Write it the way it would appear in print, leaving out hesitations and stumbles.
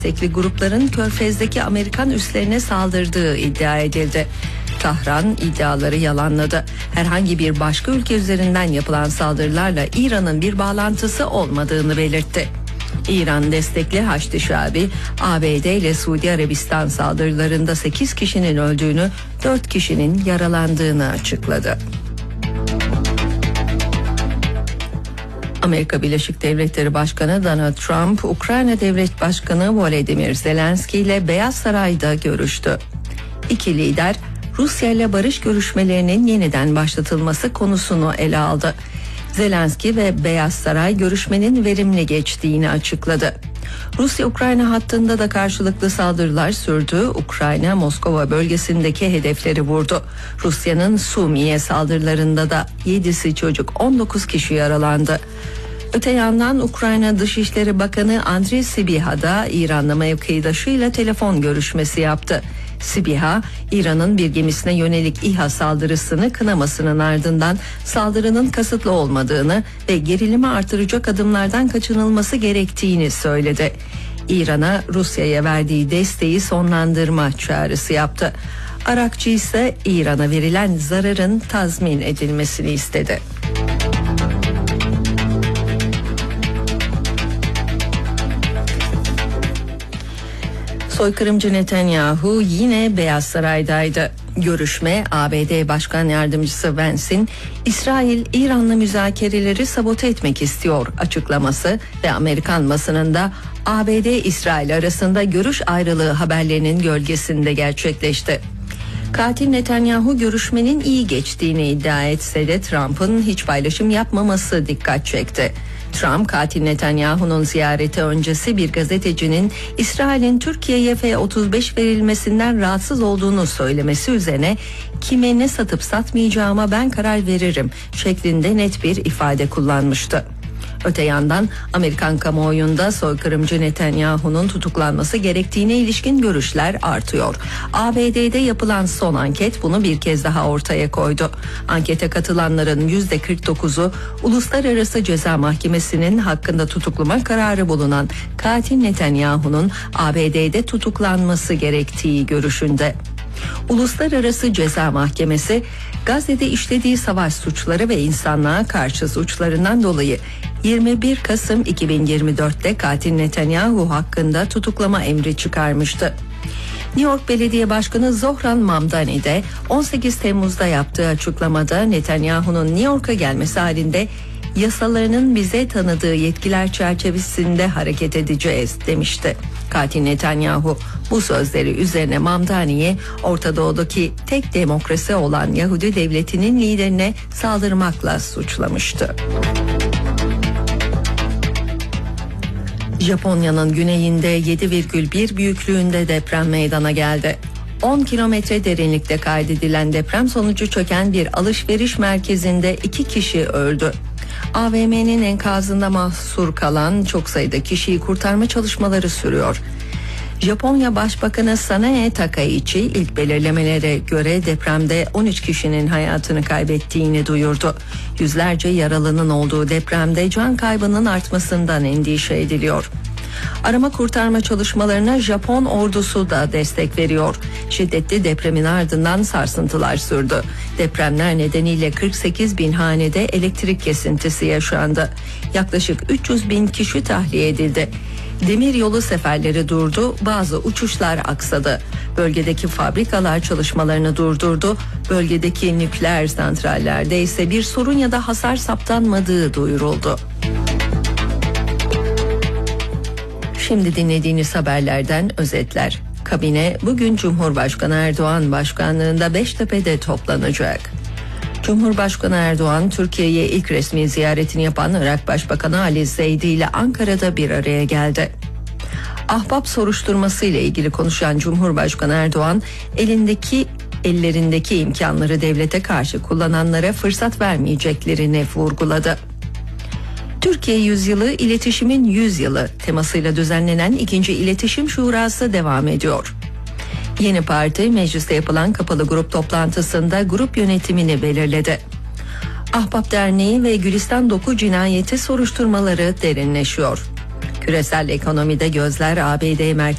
destekli grupların Körfez'deki Amerikan üslerine saldırdığı iddia edildi. Tahran iddiaları yalanladı. Herhangi bir başka ülke üzerinden yapılan saldırılarla İran'ın bir bağlantısı olmadığını belirtti. İran destekli Haçlı Şabi, ABD ile Suudi Arabistan saldırılarında 8 kişinin öldüğünü, 4 kişinin yaralandığını açıkladı. Amerika Birleşik Devletleri Başkanı Donald Trump, Ukrayna Devlet Başkanı Volodymyr Zelenski ile Beyaz Saray'da görüştü. İki lider, Rusya ile barış görüşmelerinin yeniden başlatılması konusunu ele aldı. Zelenski ve Beyaz Saray görüşmenin verimli geçtiğini açıkladı. Rusya-Ukrayna hattında da karşılıklı saldırılar sürdü. Ukrayna, Moskova bölgesindeki hedefleri vurdu. Rusya'nın Sumiye saldırılarında da 7'si çocuk, 19 kişi yaralandı. Öte yandan Ukrayna Dışişleri Bakanı Andriy Sybiha da İranlı mevkidaşıyla telefon görüşmesi yaptı. Sybiha, İran'ın bir gemisine yönelik İHA saldırısını kınamasının ardından saldırının kasıtlı olmadığını ve gerilimi artıracak adımlardan kaçınılması gerektiğini söyledi. İran'a Rusya'ya verdiği desteği sonlandırma çağrısı yaptı. Arakçı ise İran'a verilen zararın tazmin edilmesini istedi. Soykırımcı Netanyahu yine Beyaz Saray'daydı. Görüşme, ABD Başkan Yardımcısı Vance'in İsrail, İran'la müzakereleri sabote etmek istiyor açıklaması ve Amerikan basınında ABD-İsrail arasında görüş ayrılığı haberlerinin gölgesinde gerçekleşti. Katil Netanyahu görüşmenin iyi geçtiğini iddia etse de Trump'ın hiç paylaşım yapmaması dikkat çekti. Trump, katil Netanyahu'nun ziyareti öncesi bir gazetecinin İsrail'in Türkiye'ye F-35 verilmesinden rahatsız olduğunu söylemesi üzerine kime ne satıp satmayacağıma ben karar veririm şeklinde net bir ifade kullanmıştı. Öte yandan Amerikan kamuoyunda soykırımcı Netanyahu'nun tutuklanması gerektiğine ilişkin görüşler artıyor. ABD'de yapılan son anket bunu bir kez daha ortaya koydu. Ankete katılanların %49'u Uluslararası Ceza Mahkemesi'nin hakkında tutuklama kararı bulunan katil Netanyahu'nun ABD'de tutuklanması gerektiği görüşünde. Uluslararası Ceza Mahkemesi, Gazze'de işlediği savaş suçları ve insanlığa karşı suçlarından dolayı 21 Kasım 2024'te katil Netanyahu hakkında tutuklama emri çıkarmıştı. New York Belediye Başkanı Zohran Mamdani de 18 Temmuz'da yaptığı açıklamada Netanyahu'nun New York'a gelmesi halinde yasalarının bize tanıdığı yetkiler çerçevesinde hareket edeceğiz demişti. Katil Netanyahu bu sözleri üzerine Mamdani'yi Orta Doğu'daki tek demokrasi olan Yahudi devletinin liderine saldırmakla suçlamıştı. Japonya'nın güneyinde 7,1 büyüklüğünde deprem meydana geldi. 10 kilometre derinlikte kaydedilen deprem sonucu çöken bir alışveriş merkezinde 2 kişi öldü. AVM'nin enkazında mahsur kalan çok sayıda kişiyi kurtarma çalışmaları sürüyor. Japonya Başbakanı Sanae Takaichi ilk belirlemelere göre depremde 13 kişinin hayatını kaybettiğini duyurdu. Yüzlerce yaralının olduğu depremde can kaybının artmasından endişe ediliyor. Arama kurtarma çalışmalarına Japon ordusu da destek veriyor. Şiddetli depremin ardından sarsıntılar sürdü. Depremler nedeniyle 48 bin hanede elektrik kesintisi yaşandı. Yaklaşık 300 bin kişi tahliye edildi. Demiryolu seferleri durdu, bazı uçuşlar aksadı. Bölgedeki fabrikalar çalışmalarını durdurdu. Bölgedeki nükleer santrallerde ise bir sorun ya da hasar saptanmadığı duyuruldu. Şimdi dinlediğiniz haberlerden özetler. Kabine bugün Cumhurbaşkanı Erdoğan başkanlığında Beştepe'de toplanacak. Cumhurbaşkanı Erdoğan, Türkiye'ye ilk resmi ziyaretini yapan Irak Başbakanı Ali Zeydi ile Ankara'da bir araya geldi. Ahbap soruşturması ile ilgili konuşan Cumhurbaşkanı Erdoğan, ellerindeki imkanları devlete karşı kullananlara fırsat vermeyeceklerini vurguladı. Türkiye Yüzyılı, İletişimin 100 Yılı temasıyla düzenlenen 2. İletişim Şurası devam ediyor. Yeni Parti mecliste yapılan kapalı grup toplantısında grup yönetimini belirledi. Ahbap Derneği ve Gülistan Doku cinayeti soruşturmaları derinleşiyor. Küresel ekonomide gözler ABD merkezinde